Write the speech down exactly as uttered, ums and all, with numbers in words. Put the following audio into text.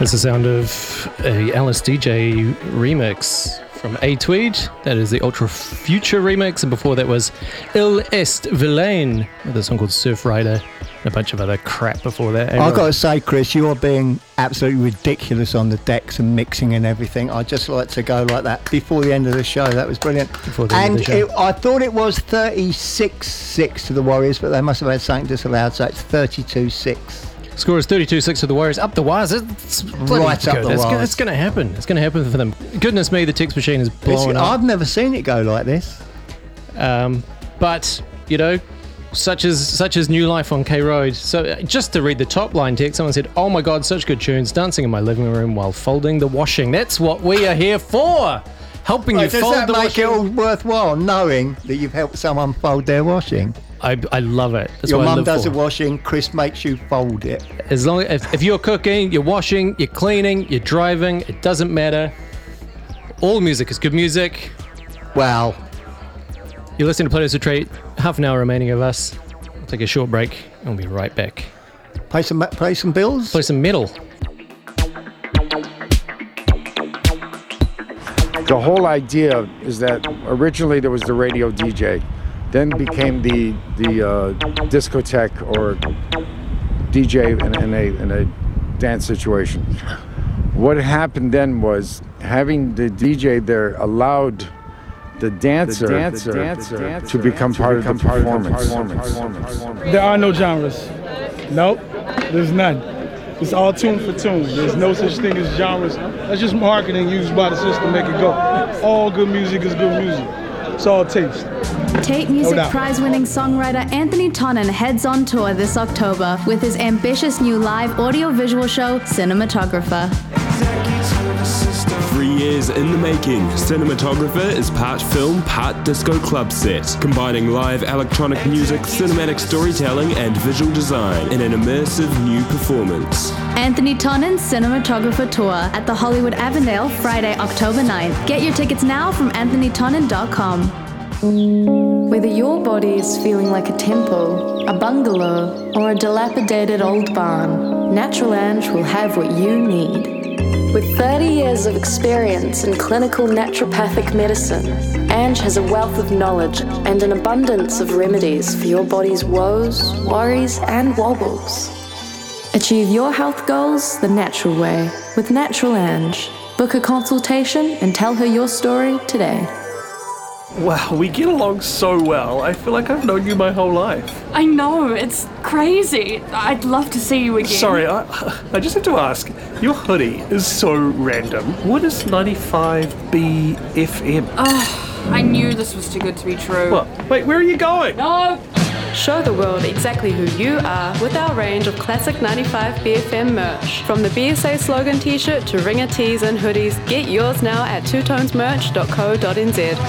That's the sound of a Alice D J remix from A Tweed. That is the Ultra Future remix, and before that was Il Est Villain with a song called Surf Rider, and a bunch of other crap before that. I've got to say, Chris, you're being absolutely ridiculous on the decks and mixing and everything. I'd just like to go like that before the end of the show. That was brilliant. Before the and end of the show. It, I thought it was thirty-six six to the Warriors, but they must have had something disallowed, so it's thirty-two six. Score is thirty-two six to the Warriors. Up the wires. It's right good. up the it's wires. Go, it's going to happen. It's going to happen for them. Goodness me, the text machine is blowing It's, up. I've never seen it go like this. Um, but, you know, such as such as new life on K Road. So uh, just to read the top line text, someone said, "Oh my God, such good tunes. Dancing in my living room while folding the washing." That's what we are here for. Helping Right, you does fold that the make washing. it all worthwhile, knowing that you've helped someone fold their washing? I, I love it. That's Your what I mum live does for. the washing, Chris makes you fold it. As long if, if you're cooking, you're washing, you're cleaning, you're driving, it doesn't matter. All music is good music. Wow. You're listening to Play This or Treat. Half an hour remaining of us. We'll take a short break and we'll be right back. Play some, play some bills? Play some metal. The whole idea is that originally there was the radio D J, then became the the uh, discotheque or D J in, in a in a dance situation. What happened then was having the D J there allowed the dancer, the dancer, the dancer to become to part become of the performance. performance. There are no genres. Nope, there's none. It's all tune for tune. There's no such thing as genres. That's just marketing used by the system to make it go. All good music is good music. It's all taste. Tate Music doubt. Prize-winning songwriter Anthony Tonnen heads on tour this October with his ambitious new live audio-visual show, Cinematographer. Three years in the making, Cinematographer is part film, part disco club set, combining live electronic music, cinematic storytelling, and visual design in an immersive new performance. Anthony Tonnen's Cinematographer Tour at the Hollywood Avondale, Friday, October ninth. Get your tickets now from anthony tonnen dot com. Whether your body is feeling like a temple, a bungalow, or a dilapidated old barn, Natural Ange will have what you need. With thirty years of experience in clinical naturopathic medicine, Ange has a wealth of knowledge and an abundance of remedies for your body's woes, worries, and wobbles. Achieve your health goals the natural way with Natural Ange. Book a consultation and tell her your story today. Wow, we get along so well. I feel like I've known you my whole life. I know, it's crazy. I'd love to see you again. Sorry, I, I just have to ask. Your hoodie is so random. What is ninety-five B F M? Oh, I knew this was too good to be true. What? Wait, where are you going? No! Show the world exactly who you are with our range of classic ninety-five B F M merch. From the B S A slogan t-shirt to ringer tees and hoodies, get yours now at two tones merch dot co dot n z.